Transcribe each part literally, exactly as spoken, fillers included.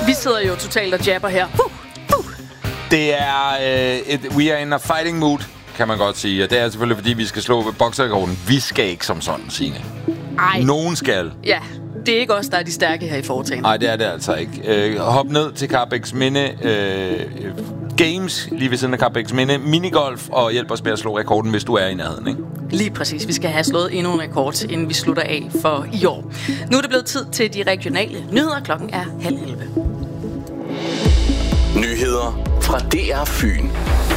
Vi sidder jo totalt og jabber her. Uh, uh. Det er... Uh, et, we are in a fighting mood, kan man godt sige. Og det er selvfølgelig, fordi vi skal slå ved bokserrekorden. Vi skal ikke som sådan, Signe. Ej. Nogen skal. Ja, det er ikke os, der er de stærke her i foretagendet. Nej, det er det altså ikke. Uh, hop ned til Karrebæksminde uh, Games, lige ved siden af Karrebæksminde minigolf, og hjælp os med at slå rekorden, hvis du er i nærheden, ikke? Lige præcis. Vi skal have slået endnu en rekord, inden vi slutter af for i år. Nu er det blevet tid til de regionale nyheder. Klokken er halv elleve. Nyheder fra D R Fyn.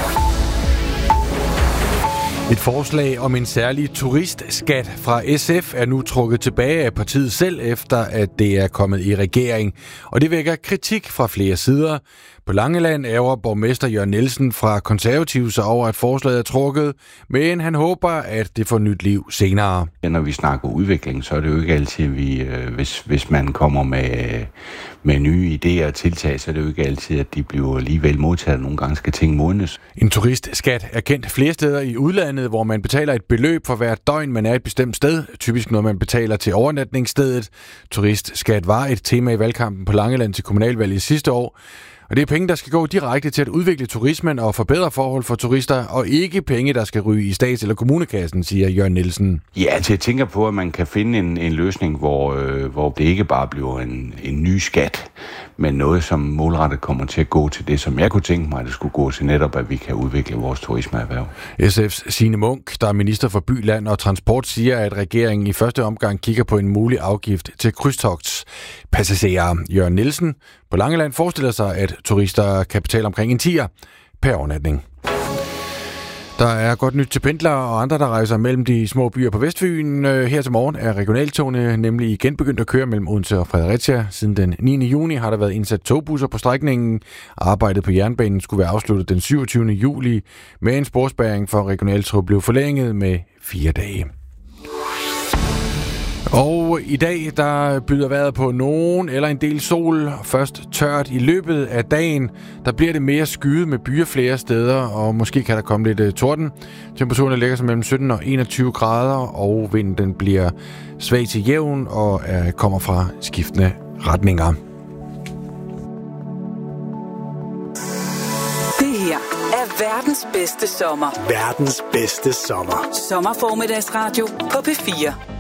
Et forslag om en særlig turistskat fra S F er nu trukket tilbage af partiet selv, efter at det er kommet i regering. Og det vækker kritik fra flere sider. På Langeland ærger borgmester Jørgen Nielsen fra Konservative sig over, at forslaget er trukket, men han håber, at det får nyt liv senere. Ja, når vi snakker udvikling, så er det jo ikke altid, vi, øh, hvis, hvis man kommer med, med nye idéer og tiltag, så er det jo ikke altid, at de bliver alligevel modtaget. Nogle gange skal ting modnes. En turistskat er kendt flere steder i udlandet, hvor man betaler et beløb for hvert døgn, man er et bestemt sted. Typisk når man betaler til overnatningsstedet. Turistskat var et tema i valgkampen på Langeland til kommunalvalget sidste år. Og det er penge, der skal gå direkte til at udvikle turismen og forbedre forhold for turister, og ikke penge, der skal ryge i stats- eller kommunekassen, siger Jørgen Nielsen. Ja, til jeg tænker på, at man kan finde en, en løsning, hvor, øh, hvor det ikke bare bliver en, en ny skat, men noget, som målrettet kommer til at gå til det, som jeg kunne tænke mig, at det skulle gå til netop, at vi kan udvikle vores turismeerhverv. S F's Signe Munk, der er minister for by, land og transport, siger, at regeringen i første omgang kigger på en mulig afgift til krydstogtspassagerer. Jørgen Nielsen på Langeland forestiller sig, at turister kan betale omkring en tier per overnatning. Der er godt nyt til pendlere og andre, der rejser mellem de små byer på Vestfyn. Her til morgen er regionaltogene nemlig igen begyndt at køre mellem Odense og Fredericia. Siden den niende juni har der været indsat togbusser på strækningen. Arbejdet på jernbanen skulle være afsluttet den syvogtyvende juli, med en sporspærring for regionaltog blev forlænget med fire dage. Og i dag, der byder vejret på nogen eller en del sol. Først tørt i løbet af dagen. Der bliver det mere skyet med byer flere steder, og måske kan der komme lidt uh, torden. Temperaturen ligger sig mellem sytten og enogtyve grader, og vinden den bliver svag til jævn og uh, kommer fra skiftende retninger. Det her er verdens bedste sommer. Verdens bedste sommer. Sommerformiddagsradio på P fire.